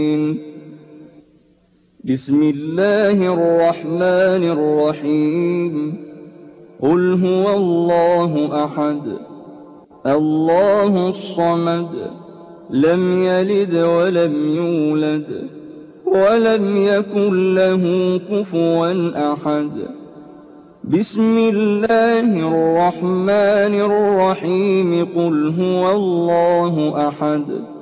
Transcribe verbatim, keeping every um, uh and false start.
بسم الله الرحمن الرحيم قل هو الله أحد الله الصمد لم يلد ولم يولد ولم يكن له كفوا أحد بسم الله الرحمن الرحيم قل هو الله أحد